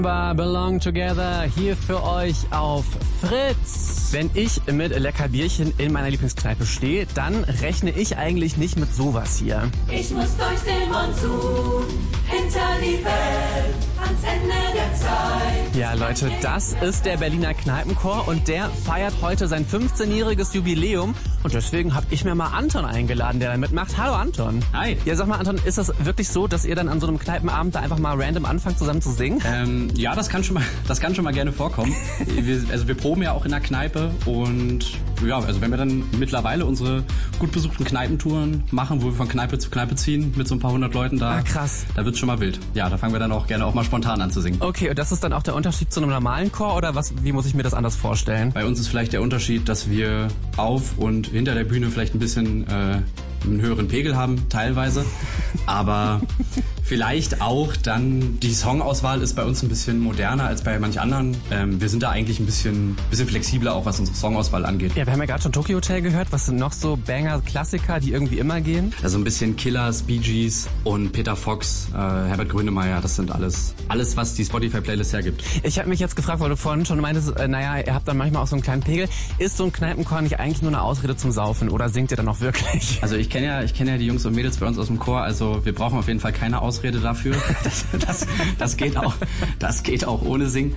Belong Together hier für euch auf Fritz. Wenn ich mit lecker Bierchen in meiner Lieblingskneipe stehe, dann rechne ich eigentlich nicht mit sowas hier. Ich muss durch den Monsun, hinter die Welt, ans Ende der Zeit. Ja, Leute, das ist der Berliner Kneipenchor und der feiert heute sein 15-jähriges Jubiläum. Und deswegen habe ich mir mal Anton eingeladen, der da mitmacht. Hallo Anton. Hi. Ja, sag mal Anton, ist das wirklich so, dass ihr dann an so einem Kneipenabend da einfach mal random anfangt zusammen zu singen? Ja, das kann schon mal gerne vorkommen. Wir proben ja auch in der Kneipe und ja, also wenn wir dann mittlerweile unsere gut besuchten Kneipentouren machen, wo wir von Kneipe zu Kneipe ziehen mit so ein paar hundert Leuten, krass. Da wird's schon mal wild. Ja, da fangen wir dann auch gerne auch mal spontan an zu singen. Okay, und das ist dann auch der Unterschied zu einem normalen Chor oder wie muss ich mir das anders vorstellen? Bei uns ist vielleicht der Unterschied, dass wir auf und hinter der Bühne vielleicht ein bisschen einen höheren Pegel haben, teilweise. Aber vielleicht auch dann die Songauswahl ist bei uns ein bisschen moderner als bei manch anderen. Wir sind da eigentlich ein bisschen flexibler auch, was unsere Songauswahl angeht. Ja, wir haben ja gerade schon Tokyo Hotel gehört. Was sind noch so Banger-Klassiker, die irgendwie immer gehen? Also ein bisschen Killers, Bee Gees und Peter Fox, Herbert Grönemeyer, das sind alles, was die Spotify-Playlist hergibt. Ich habe mich jetzt gefragt, weil du vorhin schon meintest, ihr habt dann manchmal auch so einen kleinen Pegel. Ist so ein Kneipenchor nicht eigentlich nur eine Ausrede zum Saufen oder singt ihr dann auch wirklich? Also ich kenne ja die Jungs und Mädels bei uns aus dem Chor, also wir brauchen auf jeden Fall keine Ausrede dafür. Das geht auch ohne Singen.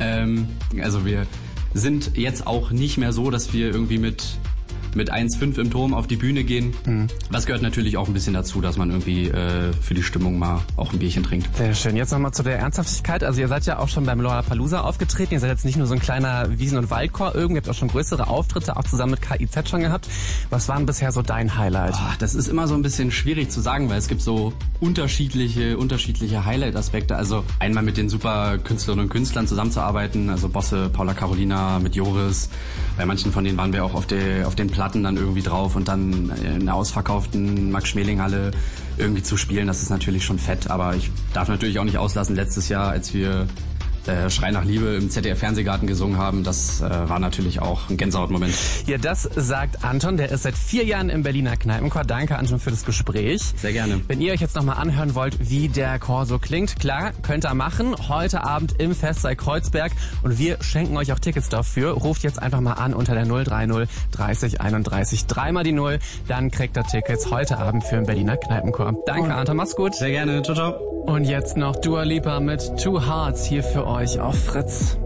Also wir sind jetzt auch nicht mehr so, dass wir irgendwie mit 1,5 im Turm auf die Bühne gehen. Das gehört natürlich auch ein bisschen dazu, dass man irgendwie für die Stimmung mal auch ein Bierchen trinkt. Sehr schön. Jetzt nochmal zu der Ernsthaftigkeit. Also ihr seid ja auch schon beim Lollapalooza aufgetreten. Ihr seid jetzt nicht nur so ein kleiner Wiesen- und Waldchor. Ihr habt auch schon größere Auftritte, auch zusammen mit KIZ schon gehabt. Was war denn bisher so dein Highlight? Das ist immer so ein bisschen schwierig zu sagen, weil es gibt so unterschiedliche Highlight-Aspekte. Also einmal mit den super Künstlerinnen und Künstlern zusammenzuarbeiten. Also Bosse, Paula Carolina, mit Joris. Bei manchen von denen waren wir auch auf den Platten dann irgendwie drauf und dann in der ausverkauften Max-Schmeling-Halle irgendwie zu spielen, das ist natürlich schon fett, aber ich darf natürlich auch nicht auslassen, letztes Jahr, als wir Schrei nach Liebe im ZDF-Fernsehgarten gesungen haben, das war natürlich auch ein Gänsehautmoment. Ja, das sagt Anton, der ist seit 4 Jahren im Berliner Kneipenchor. Danke Anton für das Gespräch. Sehr gerne. Wenn ihr euch jetzt nochmal anhören wollt, wie der Chor so klingt, klar, könnt ihr machen. Heute Abend im Festsaal Kreuzberg und wir schenken euch auch Tickets dafür. Ruft jetzt einfach mal an unter der 030 30 31 3 die 0, dann kriegt ihr Tickets heute Abend für den Berliner Kneipenchor. Danke Anton, mach's gut. Sehr gerne, ciao, ciao. Und jetzt noch Dua Lipa mit Two Hearts hier für euch auf Fritz.